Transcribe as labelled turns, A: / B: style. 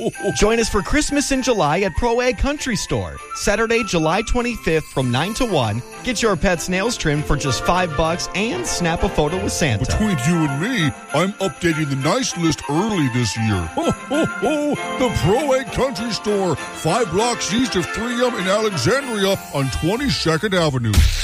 A: Join us for Christmas in July at Pro Ag Country Store. Saturday, July 25th from 9 to 1. Get your pet's nails trimmed for just $5 and snap a photo with Santa.
B: Between you and me, I'm updating the nice list early this year. The Pro Ag Country Store, 5 blocks east of 3M in Alexandria on 22nd Avenue.